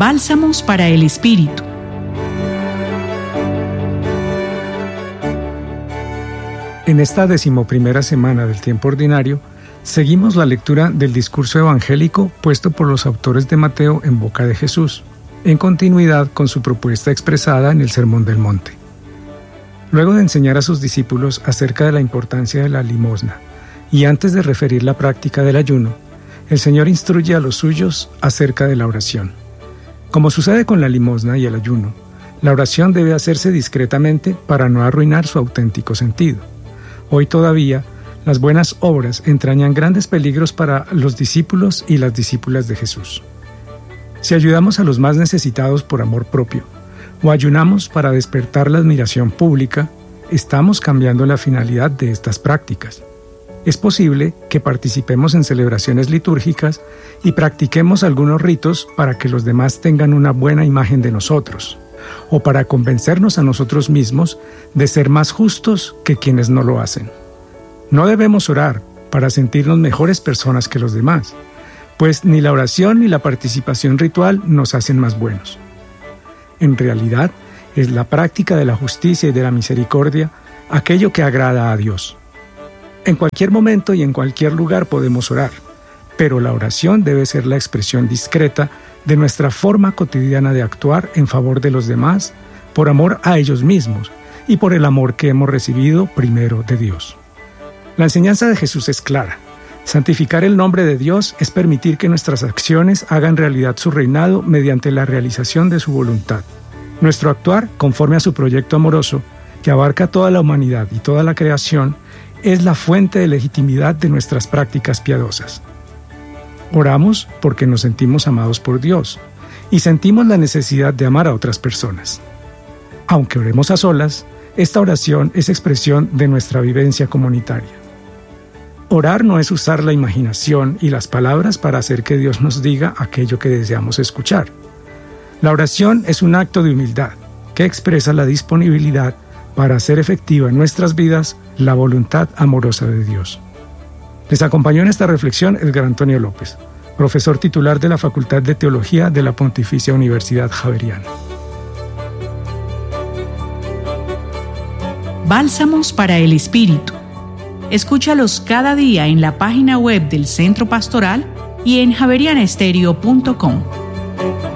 Bálsamos para el Espíritu. En esta 11ª semana del tiempo ordinario, seguimos la lectura del discurso evangélico puesto por los autores de Mateo en boca de Jesús, en continuidad con su propuesta expresada en el Sermón del Monte. Luego de enseñar a sus discípulos acerca de la importancia de la limosna, y antes de referir la práctica del ayuno, el Señor instruye a los suyos acerca de la oración. Como sucede con la limosna y el ayuno, la oración debe hacerse discretamente para no arruinar su auténtico sentido. Hoy todavía, las buenas obras entrañan grandes peligros para los discípulos y las discípulas de Jesús. Si ayudamos a los más necesitados por amor propio, o ayunamos para despertar la admiración pública, estamos cambiando la finalidad de estas prácticas. Es posible que participemos en celebraciones litúrgicas y practiquemos algunos ritos para que los demás tengan una buena imagen de nosotros, o para convencernos a nosotros mismos de ser más justos que quienes no lo hacen. No debemos orar para sentirnos mejores personas que los demás, pues ni la oración ni la participación ritual nos hacen más buenos. En realidad, es la práctica de la justicia y de la misericordia aquello que agrada a Dios. En cualquier momento y en cualquier lugar podemos orar, pero la oración debe ser la expresión discreta de nuestra forma cotidiana de actuar en favor de los demás, por amor a ellos mismos y por el amor que hemos recibido primero de Dios. La enseñanza de Jesús es clara. Santificar el nombre de Dios es permitir que nuestras acciones hagan realidad su reinado mediante la realización de su voluntad. Nuestro actuar, conforme a su proyecto amoroso, que abarca toda la humanidad y toda la creación, es la fuente de legitimidad de nuestras prácticas piadosas. Oramos porque nos sentimos amados por Dios y sentimos la necesidad de amar a otras personas. Aunque oremos a solas, esta oración es expresión de nuestra vivencia comunitaria. Orar no es usar la imaginación y las palabras para hacer que Dios nos diga aquello que deseamos escuchar. La oración es un acto de humildad que expresa la disponibilidad para hacer efectiva en nuestras vidas la voluntad amorosa de Dios. Les acompañó en esta reflexión Edgar Antonio López, profesor titular de la Facultad de Teología de la Pontificia Universidad Javeriana. Bálsamos para el Espíritu. Escúchalos cada día en la página web del Centro Pastoral y en javerianestereo.com.